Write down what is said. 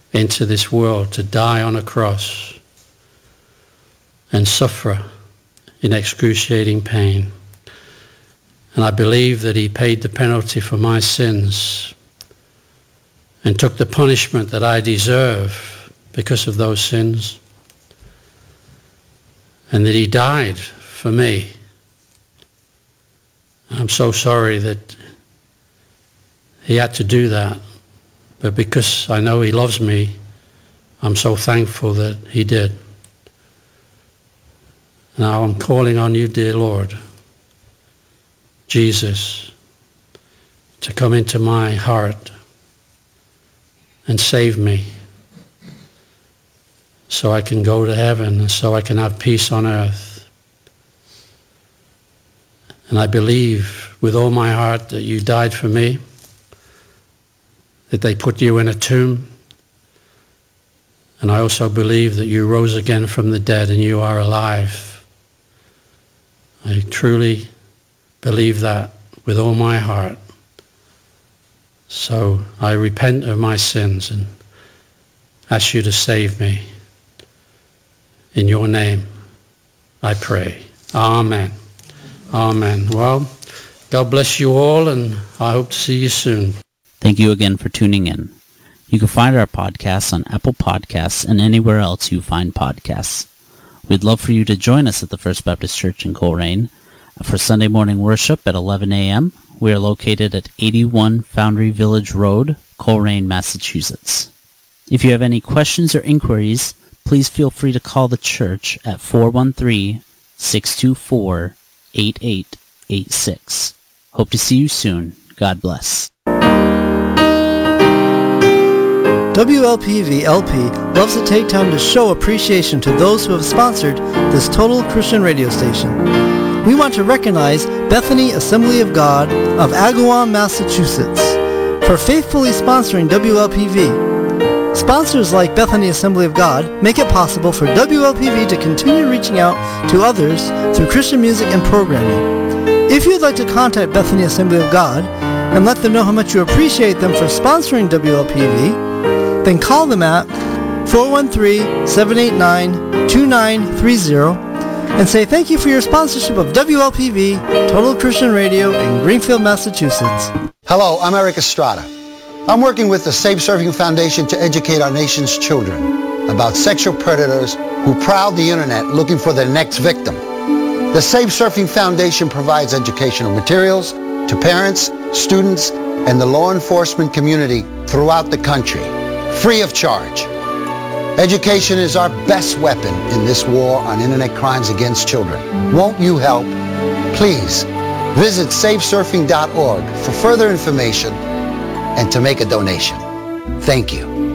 into this world to die on a cross and suffer in excruciating pain. And I believe that he paid the penalty for my sins and took the punishment that I deserve because of those sins, and that he died for me. I'm so sorry that he had to do that, but because I know he loves me, I'm so thankful that he did. Now I'm calling on you, dear Lord Jesus, to come into my heart and save me so I can go to heaven and so I can have peace on earth. And I believe with all my heart that you died for me, that they put you in a tomb, and I also believe that you rose again from the dead and you are alive. I truly believe that with all my heart. So I repent of my sins and ask you to save me. In your name, I pray. Amen. Amen. Well, God bless you all, and I hope to see you soon. Thank you again for tuning in. You can find our podcasts on Apple Podcasts and anywhere else you find podcasts. We'd love for you to join us at the First Baptist Church in Coleraine for Sunday morning worship at 11 a.m. We are located at 81 Foundry Village Road, Coleraine, Massachusetts. If you have any questions or inquiries, please feel free to call the church at 413-624-8886. Hope to see you soon. God bless. WLPV LP loves to take time to show appreciation to those who have sponsored this total Christian radio station. We want to recognize Bethany Assembly of God of Agawam, Massachusetts, for faithfully sponsoring WLPV. Sponsors like Bethany Assembly of God make it possible for WLPV to continue reaching out to others through Christian music and programming. If you'd like to contact Bethany Assembly of God and let them know how much you appreciate them for sponsoring WLPV, then call them at 413-789-2930 and say thank you for your sponsorship of WLPV, Total Christian Radio in Greenfield, Massachusetts. Hello, I'm Eric Estrada. I'm working with the Safe Surfing Foundation to educate our nation's children about sexual predators who prowl the internet looking for their next victim. The Safe Surfing Foundation provides educational materials to parents, students, and the law enforcement community throughout the country, free of charge. Education is our best weapon in this war on internet crimes against children. Won't you help? Please visit safesurfing.org for further information and to make a donation. Thank you.